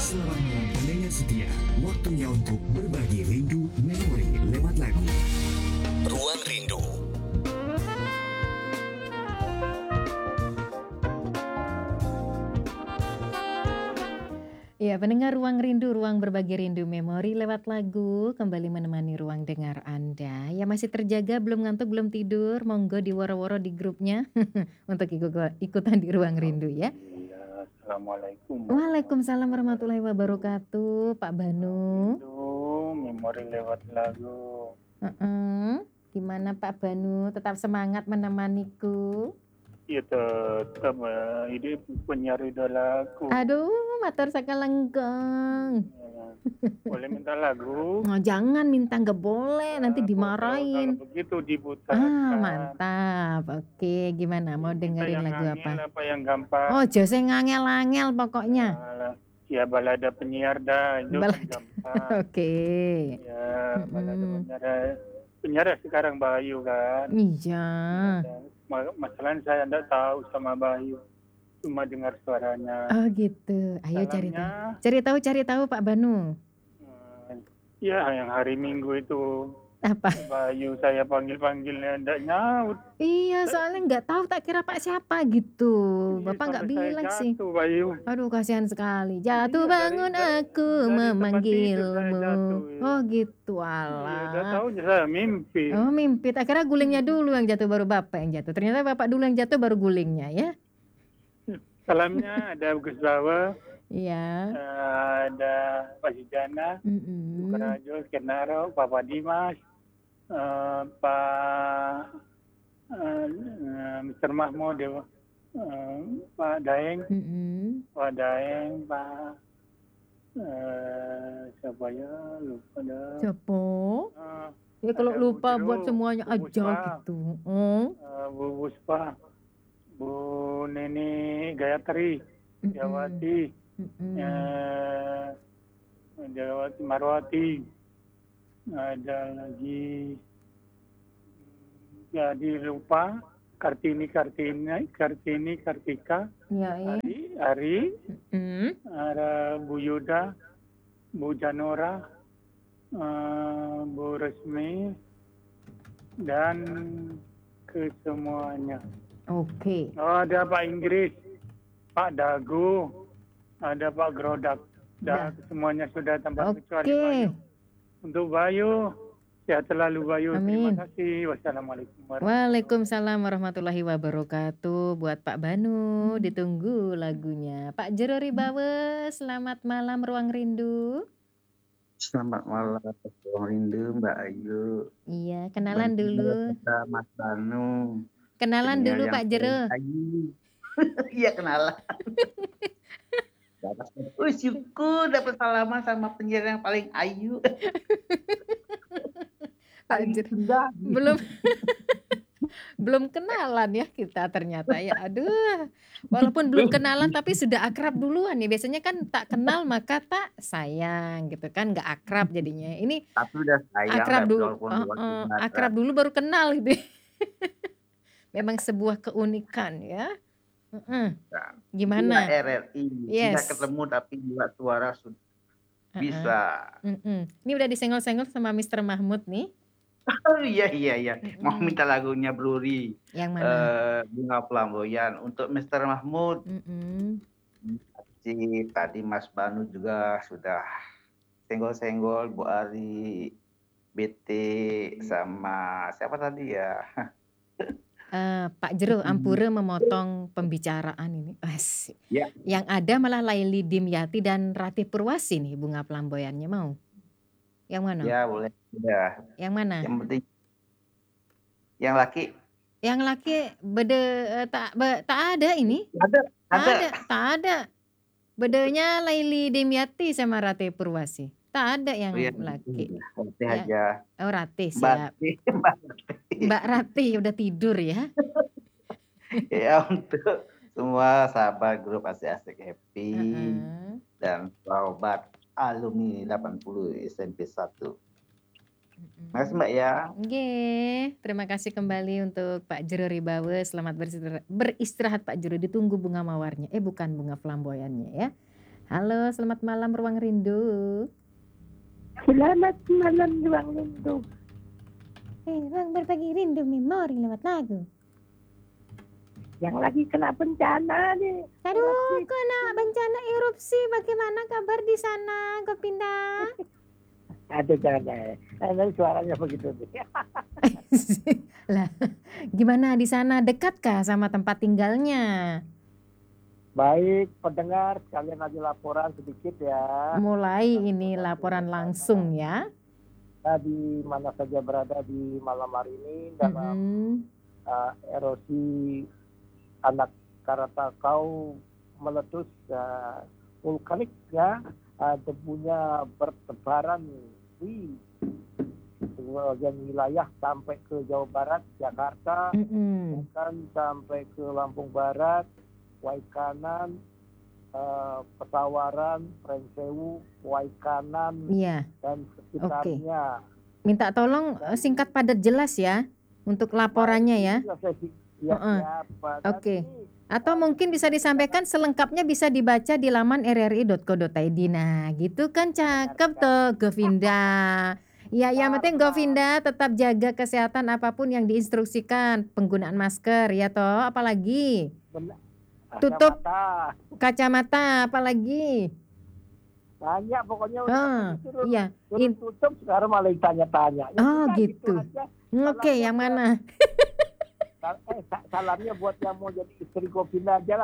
Selamat malam pendengar setia. Waktunya untuk berbagi rindu memori lewat lagu. Ruang Rindu. Ya, pendengar Ruang Rindu, ruang berbagi rindu memori lewat lagu, kembali menemani ruang dengar Anda. Ya masih terjaga, belum ngantuk, belum tidur, monggo diworo-woro di grupnya untuk ikutan di Ruang Rindu ya. Alhamdulillah. Assalamualaikum Waalaikumsalam warahmatullahi wabarakatuh, Pak Banu. Rindu memori lewat lagu. Gimana Pak Banu, tetap semangat menemaniku? Ya tetap ini penyiar idolaku. Aduh, matur sakalengkeng. Boleh minta lagu? Oh, jangan minta, nggak boleh, nanti dimarahin. Kalau begitu diputarkan. Mantap. Oke, gimana mau dengerin lagu apa? Apa yang gampang? Oh, jose ngangel-angel pokoknya. Ya balada penyiar dah, itu kan gampang. Oke. Ya balada penyiar sekarang Bayu kan. Iya. Masalahnya saya enggak tahu sama Bayu, cuma dengar suaranya. Oh gitu. Ayo cari tahu Pak Banu. Ya yang hari Minggu itu apa? Bayu saya panggilnya enggak nyaut. Iya, soalnya nggak tahu, tak kira Pak siapa gitu. Bapak nggak bilang sih. Bayu. Aduh, kasihan sekali. Jatuh bangun aku memanggilmu. Oh gitu, alah. Udah tahu saya mimpi. Oh mimpi, tak kira gulingnya dulu yang jatuh baru Bapak yang jatuh. Ternyata Bapak dulu yang jatuh baru gulingnya ya. Salamnya ada Gus Bawa. Iya. Ada Pak Sijana, Sukarajo, Kenaro, Papa Dimas, Pak Mr. Mahmud, Pak Daeng, Pak siapa ya, lupa dah. Siapa? Ya kalau lupa buat semuanya aja gitu. Bu Buspa, Bu Neni Gayatri, Jawati, Jawati Marwati, ada lagi jadi lupa Kartini Kartika, Ari, ada Bu Yuda, Bu Janora, Bu Resmi, dan ke semuanya. Oke. Oh, ada Pak Inggris, Pak Dagu, ada Pak Grodak, dan semuanya sudah tanpa kecuali Bayu. Untuk Bayu, sehat selalu Bayu. Amin. Terima kasih. Wassalamualaikum Waalaikumsalam warahmatullahi wabarakatuh. Buat Pak Banu, ditunggu lagunya. Pak Jero Ribawe, selamat malam Ruang Rindu. Selamat malam Ruang Rindu, Mbak Ayu. Iya, kenalan dulu. Mas Banu. Kenalan dulu Pak Jero. Iya kenalan. Syukur dapat salaman sama penyiar yang paling ayu. Pak Jero belum kenalan ya kita ternyata ya. Aduh, walaupun belum kenalan tapi sudah akrab duluan nih. Biasanya kan tak kenal maka tak sayang gitu kan, nggak akrab jadinya. Ini tapi udah sayang, akrab dulu baru kenal gitu. Memang sebuah keunikan ya. Gimana? RRI tidak ketemu tapi buat suara bisa. Ini udah disenggol-senggol sama Mr. Mahmud nih. Oh iya. Mau minta lagunya Bluri. Yang mana? Bunga Flamboyan untuk Mr. Mahmud. Tadi Mas Banu juga sudah senggol-senggol, Bu Ari, BT sama siapa tadi ya? Pak Jero, ampura memotong pembicaraan ini. Ya. Yang ada malah Laili Dimyati dan Ratih Purwasi nih Bunga Flamboyannya mau. Yang mana? Ya boleh. Ya. Yang mana? Yang penting yang laki. Yang laki tak ada ini. Tak ada. Bedanya Laili Dimyati sama Ratih Purwasi. Tak ada yang laki. Ratih aja. Oh Ratih siap. Mbak Ratih udah tidur ya. Ya untuk semua sahabat grup Asik Happy dan sahabat alumni 80 SMP 1. Makasih Mbak ya. Oke, terima kasih kembali untuk Pak Jero Ribawe. Selamat beristirahat Pak Jero. Ditunggu bunga mawarnya. Bukan bunga flamboyannya ya. Halo, selamat malam Ruang Rindu. Selamat malam Ruang Rindu. Ruang berbagi rindu memori lewat lagu. Yang lagi kena bencana nih. Aduh, kena bencana erupsi. Bagaimana kabar di sana, Gopinda? Aduh jangan. Nanti suaranya begitu nih. Lah, gimana di sana? Dekatkah sama tempat tinggalnya? Baik, pendengar sekalian lagi laporan sedikit ya. Mulai ini laporan langsung ya. Kita di mana saja berada di malam hari ini dalam erosi anak Krakatau meletus vulkanik ya, debunya bertebaran di sebagian wilayah sampai ke Jawa Barat, Jakarta, bahkan sampai ke Lampung Barat, Waikanan, Pesawaran, Prensewu, Waikanan, dan sekitarnya. Minta tolong singkat padat jelas ya untuk laporannya ya. Oke. Atau mungkin bisa disampaikan selengkapnya bisa dibaca di laman rri.co.id. Nah, gitu kan cakep tuh Govinda. Ya, yang penting Govinda tetap jaga kesehatan apapun yang diinstruksikan, penggunaan masker ya toh, apalagi tutup kacamata, apalagi banyak pokoknya iya. Tutup sekarang malah tanya-tanya. Gitu. Oke, yang mana? Salamnya buat yang mau jadi istri Gopinda aja lah.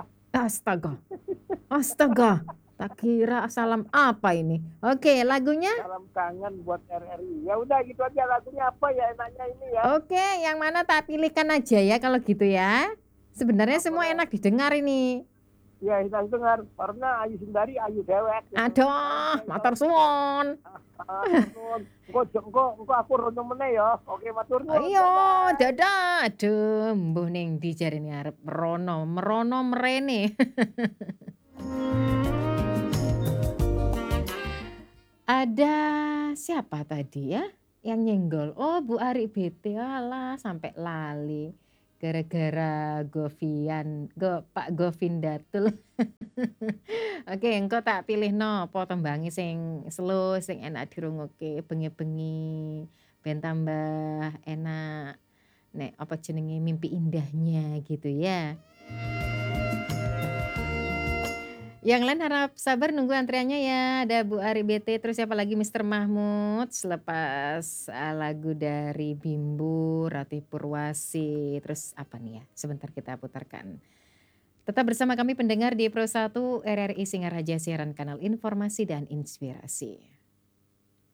Astaga. Tak kira salam apa ini. Oke, lagunya? Salam kangen buat RRI. Ya udah gitu aja, lagunya apa ya enaknya ini ya. Oke, yang mana tak pilihkan aja ya kalau gitu ya. Sebenarnya semua enak didengar ini. Ya, enak dengar. Karena Ayu Sundari, Ayu dewek. Aduh, matur suwun. Engko aku rono meneh ya. Oke, matur nuwun. Iya, dadah. Aduh, mbuh ning ndi jarene arep merono mrene. Ada siapa tadi ya yang nyenggol? Oh, Bu Ari BT. Alah, sampai lali. Gara-gara Pak Govindatul. Oke, engko tak pilih apa tembangi sing slow, sing enak dirungokke bengi-bengi ben tambah enak. Nek apa jenenge mimpi indahnya gitu ya. Yang lain harap sabar nunggu antriannya ya. Ada Bu Ari BT, terus siapa lagi Mr. Mahmud selepas lagu dari Bimbu, Ratih Purwasi. Terus apa nih ya? Sebentar kita putarkan. Tetap bersama kami pendengar di Pro 1 RRI Singaraja, siaran kanal informasi dan inspirasi.